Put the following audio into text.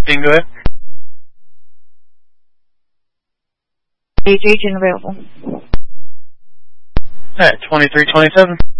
Dean, go ahead. Age agent available. Alright, 2327.